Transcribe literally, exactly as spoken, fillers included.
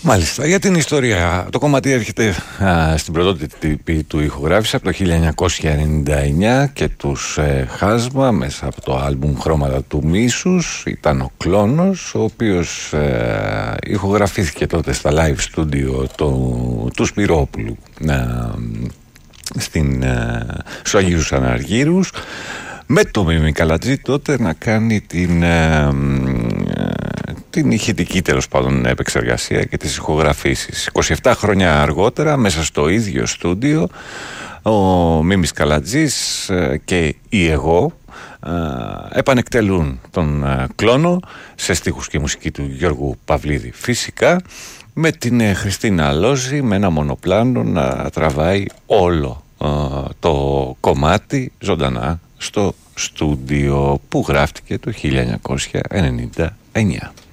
Μάλιστα, για την ιστορία. Το κομμάτι έρχεται α, στην πρωτότυπη του ηχογράφηση από το χίλια εννιακόσια ενενήντα εννιά και τους ε, Χάσμα μέσα από το άλμπουμ Χρώματα του Μίσους. Ήταν ο Κλόνος, ο οποίος ε, ηχογραφήθηκε τότε στα live studio του, του Σπυρόπουλου ε, στην, ε, στους Αγίους Αναργύρους, με το Μίμη Καλατζή τότε να κάνει την ε, την ηχητική τέλος πάντων επεξεργασία και τις ηχογραφήσεις. είκοσι επτά χρόνια αργότερα, μέσα στο ίδιο στούντιο, ο Μίμης Καλατζής και η εγώ επανεκτελούν τον Κλόνο σε στίχους και μουσική του Γιώργου Παυλίδη, φυσικά, με την Χριστίνα Λόζη με ένα μονοπλάνο να τραβάει όλο το κομμάτι ζωντανά στο στούντιο που γράφτηκε το χίλια εννιακόσια ενενήντα εννιά.